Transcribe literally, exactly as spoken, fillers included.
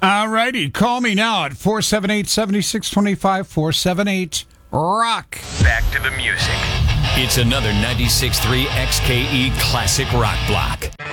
All righty. Call me now at four seven eight, seven six two five, four seven eight, rock. Back to the music. It's another ninety-six point three X K E Classic Rock Block.